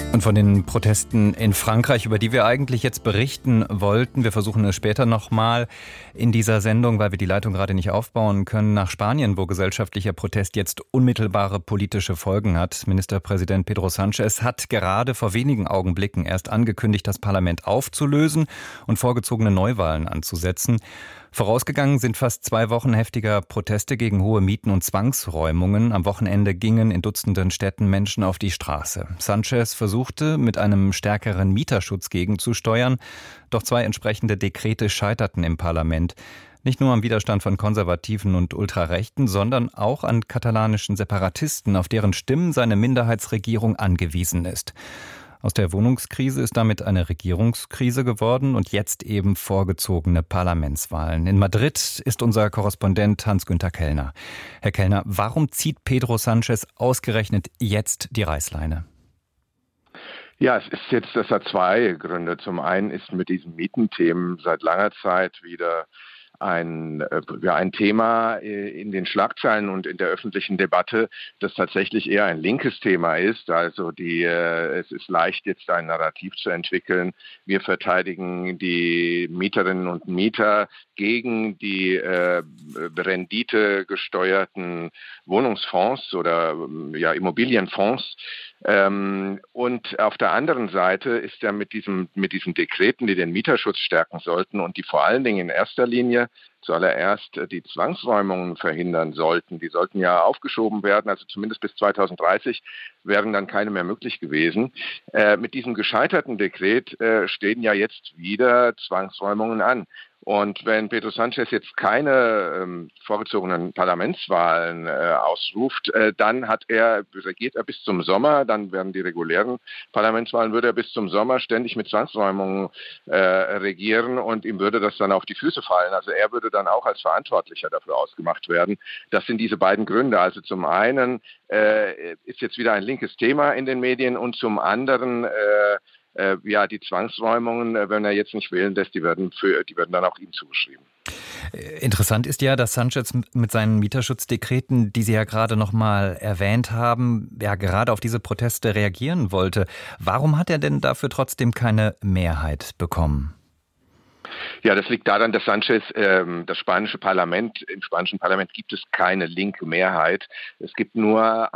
Und von den Protesten in Frankreich, über die wir eigentlich jetzt berichten wollten, wir versuchen es später nochmal in dieser Sendung, weil wir die Leitung gerade nicht aufbauen können, nach Spanien, wo gesellschaftlicher Protest jetzt unmittelbare politische Folgen hat. Ministerpräsident Pedro Sánchez hat gerade vor wenigen Augenblicken erst angekündigt, das Parlament aufzulösen und vorgezogene Neuwahlen anzusetzen. Vorausgegangen sind fast 2 Wochen heftiger Proteste gegen hohe Mieten und Zwangsräumungen. Am Wochenende gingen in Dutzenden Städten Menschen auf die Straße. Sánchez versuchte, mit einem stärkeren Mieterschutz gegenzusteuern, doch 2 entsprechende Dekrete scheiterten im Parlament. Nicht nur am Widerstand von Konservativen und Ultrarechten, sondern auch an katalanischen Separatisten, auf deren Stimmen seine Minderheitsregierung angewiesen ist. Aus der Wohnungskrise ist damit eine Regierungskrise geworden und jetzt eben vorgezogene Parlamentswahlen. In Madrid ist unser Korrespondent Hans-Günther Kellner. Herr Kellner, warum zieht Pedro Sánchez ausgerechnet jetzt die Reißleine? Ja, das hat 2 Gründe. Zum einen ist mit diesen Mietenthemen seit langer Zeit wieder ein Thema in den Schlagzeilen und in der öffentlichen Debatte, das tatsächlich eher ein linkes Thema ist. Also es ist leicht, jetzt ein Narrativ zu entwickeln. Wir verteidigen die Mieterinnen und Mieter gegen die renditegesteuerten Wohnungsfonds oder Immobilienfonds. Und auf der anderen Seite ist er mit diesen Dekreten, die den Mieterschutz stärken sollten und die vor allen Dingen in erster Linie zuallererst die Zwangsräumungen verhindern sollten. Die sollten ja aufgeschoben werden, also zumindest bis 2030 wären dann keine mehr möglich gewesen. Mit diesem gescheiterten Dekret stehen ja jetzt wieder Zwangsräumungen an. Und wenn Pedro Sánchez jetzt keine vorgezogenen Parlamentswahlen ausruft, dann regiert er bis zum Sommer, dann werden die regulären Parlamentswahlen, würde er bis zum Sommer ständig mit Zwangsräumungen regieren und ihm würde das dann auf die Füße fallen. Also er würde dann auch als Verantwortlicher dafür ausgemacht werden. Das sind diese beiden Gründe. Also zum einen ist jetzt wieder ein linkes Thema in den Medien und zum anderen die Zwangsräumungen, wenn er jetzt nicht wählen lässt, die werden dann auch ihm zugeschrieben. Interessant ist ja, dass Sánchez mit seinen Mieterschutzdekreten, die Sie ja gerade noch mal erwähnt haben, ja gerade auf diese Proteste reagieren wollte. Warum hat er denn dafür trotzdem keine Mehrheit bekommen? Ja, das liegt daran, dass Sánchez im spanischen Parlament gibt es keine linke Mehrheit. Es gab nur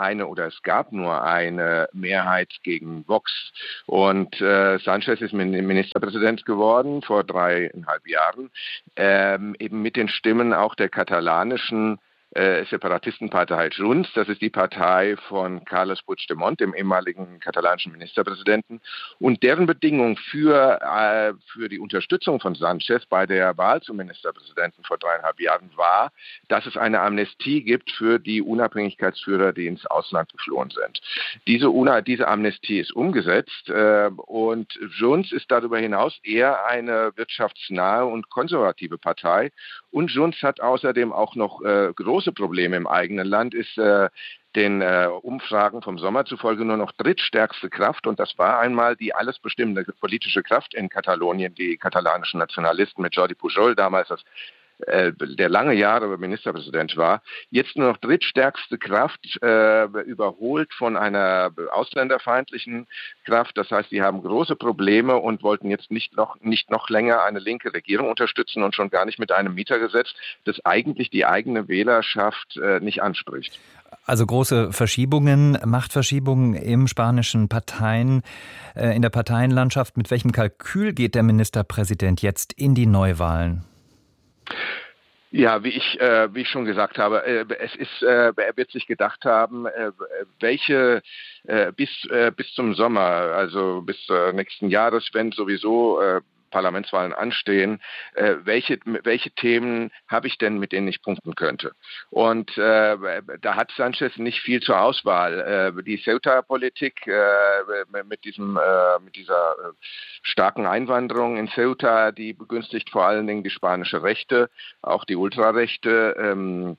eine Mehrheit gegen Vox. Und Sánchez ist Ministerpräsident geworden vor 3,5 Jahren, eben mit den Stimmen auch der katalanischen Separatistenpartei Junts, das ist die Partei von Carles Puigdemont, dem ehemaligen katalanischen Ministerpräsidenten. Und deren Bedingung für die Unterstützung von Sánchez bei der Wahl zum Ministerpräsidenten vor 3,5 Jahren war, dass es eine Amnestie gibt für die Unabhängigkeitsführer, die ins Ausland geflohen sind. Diese Amnestie ist umgesetzt und Junts ist darüber hinaus eher eine wirtschaftsnahe und konservative Partei. Und Junts hat außerdem auch noch große Probleme im eigenen Land, ist den Umfragen vom Sommer zufolge nur noch drittstärkste Kraft. Und das war einmal die alles bestimmende politische Kraft in Katalonien, die katalanischen Nationalisten mit Jordi Pujol damals der lange Jahre Ministerpräsident war, jetzt nur noch drittstärkste Kraft, überholt von einer ausländerfeindlichen Kraft. Das heißt, die haben große Probleme und wollten jetzt nicht noch länger eine linke Regierung unterstützen und schon gar nicht mit einem Mietergesetz, das eigentlich die eigene Wählerschaft nicht anspricht. Also große Machtverschiebungen im spanischen Parteien, in der Parteienlandschaft. Mit welchem Kalkül geht der Ministerpräsident jetzt in die Neuwahlen? Ja, wie ich schon gesagt habe, er wird sich gedacht haben, welche bis zum Sommer, also bis nächsten Jahres, wenn sowieso Parlamentswahlen anstehen, welche Themen habe ich denn, mit denen ich punkten könnte? Und da hat Sánchez nicht viel zur Auswahl. Die Ceuta-Politik mit dieser starken Einwanderung in Ceuta, die begünstigt vor allen Dingen die spanische Rechte, auch die Ultrarechte.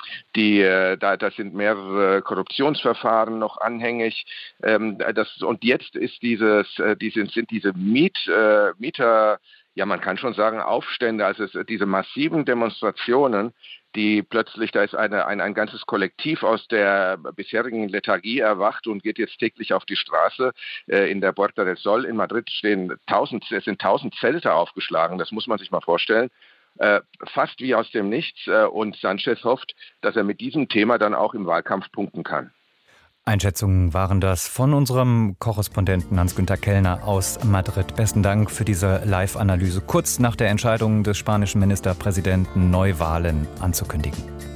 Da sind mehrere Korruptionsverfahren noch anhängig. Und jetzt ist sind diese Mieter, ja, man kann schon sagen Aufstände, also diese massiven Demonstrationen, die plötzlich, da ist ein ganzes Kollektiv aus der bisherigen Lethargie erwacht und geht jetzt täglich auf die Straße. In der Puerta del Sol in Madrid sind 1000 Zelte aufgeschlagen, das muss man sich mal vorstellen. Fast wie aus dem Nichts. Und Sanchez hofft, dass er mit diesem Thema dann auch im Wahlkampf punkten kann. Einschätzungen waren das von unserem Korrespondenten Hans-Günther Kellner aus Madrid. Besten Dank für diese Live-Analyse, kurz nach der Entscheidung des spanischen Ministerpräsidenten, Neuwahlen anzukündigen.